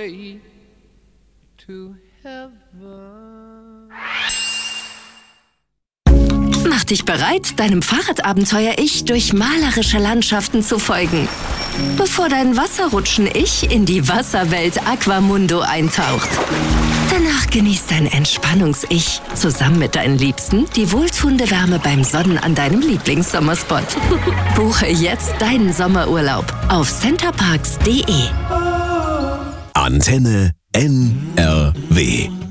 way to heaven. Mach dich bereit, deinem Fahrradabenteuer-Ich durch malerische Landschaften zu folgen, bevor dein Wasserrutschen-Ich in die Wasserwelt Aquamundo eintaucht. Danach genießt dein Entspannungs-Ich zusammen mit deinen Liebsten die wohltuende Wärme beim Sonnen an deinem Lieblingssommerspot. Buche jetzt deinen Sommerurlaub auf centerparks.de. Antenne NRW.